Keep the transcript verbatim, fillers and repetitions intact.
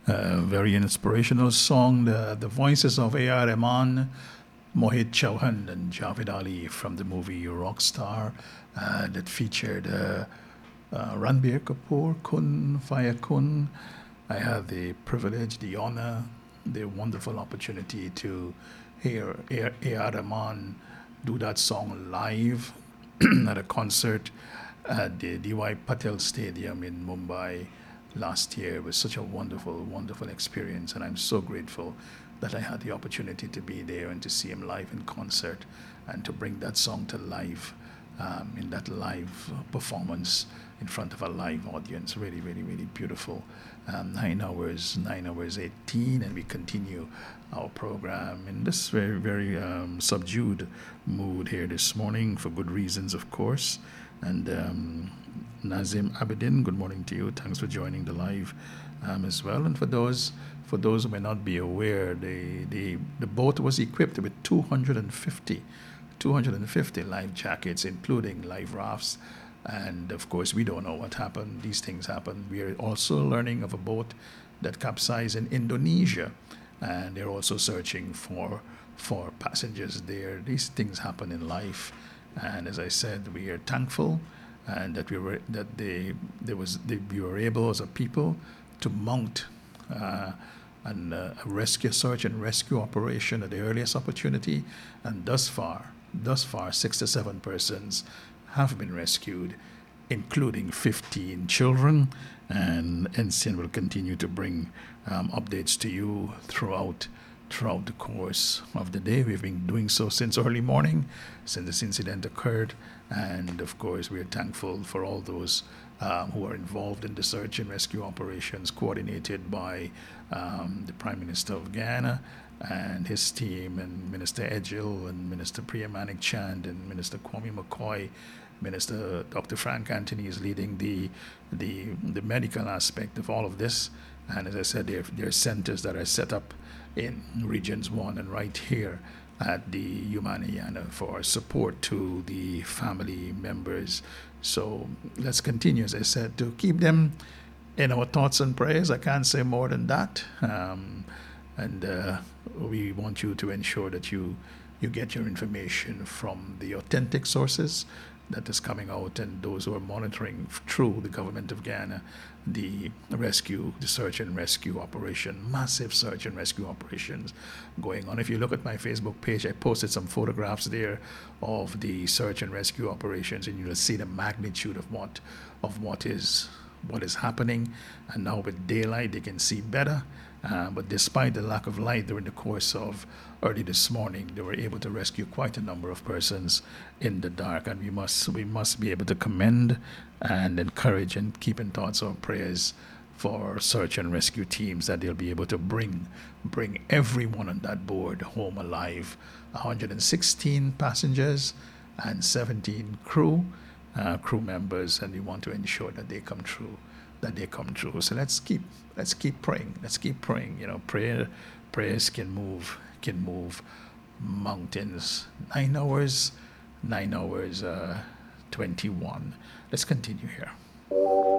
Uh, very inspirational song. The, the voices of A R. Rahman, Mohit Chauhan, and Javed Ali from the movie Rockstar uh, that featured uh, uh, Ranbir Kapoor, Kun, Faya Kun. I had the privilege, the honor, the wonderful opportunity to hear A R. Rahman do that song live at a concert at the D Y Patel Stadium in Mumbai last year. It was such a wonderful, wonderful experience, and I'm so grateful that I had the opportunity to be there and to see him live in concert and to bring that song to life um, in that live performance in front of a live audience. Really, really, really beautiful. Um, nine hours, nine hours eighteen, and we continue our program in this very, very um, subdued mood here this morning for good reasons, of course. And um, Nazim Abedin, good morning to you. Thanks for joining the live um, as well. And for those for those who may not be aware, the the, the boat was equipped with two hundred fifty life jackets, including life rafts. And of course, we don't know what happened. These things happen. We are also learning of a boat that capsized in Indonesia, and they're also searching for for passengers there. These things happen in life, and as I said, we are thankful and that we were that they there was they, we were able as a people to mount uh, an, uh, a rescue search and rescue operation at the earliest opportunity, and thus far, thus far, sixty-seven persons have been rescued, including fifteen children, and N C N will continue to bring um, updates to you throughout throughout the course of the day. We've been doing so since early morning, since this incident occurred, and of course we are thankful for all those um, who are involved in the search and rescue operations coordinated by um, the Prime Minister of Ghana and his team, and Minister Edgil and Minister Priyamanik Chand and Minister Kwame McCoy. Minister Doctor Frank Anthony is leading the the the medical aspect of all of this, and as I said, there, there are centers that are set up in Regions one and right here at the Humanayana for support to the family members. So let's continue, as I said, to keep them in our thoughts and prayers. I can't say more than that. Um, and uh, we want you to ensure that you you get your information from the authentic sources that is coming out, and those who are monitoring through the government of Ghana, the rescue, the search and rescue operation, massive search and rescue operations going on. If you look at my Facebook page, I posted some photographs there of the search and rescue operations, and you'll see the magnitude of what of what is what is happening. And now with daylight, they can see better. Uh, but despite the lack of light during the course of early this morning, they were able to rescue quite a number of persons in the dark, and we must we must be able to commend and encourage and keep in thoughts our prayers for search and rescue teams, that they'll be able to bring bring everyone on that board home alive. one hundred sixteen passengers and seventeen crew uh, crew members, and we want to ensure that they come through that they come true. So let's keep let's keep praying. Let's keep praying. You know, prayer prayers can move can move mountains. Nine hours, nine hours, uh, twenty-one. Let's continue here.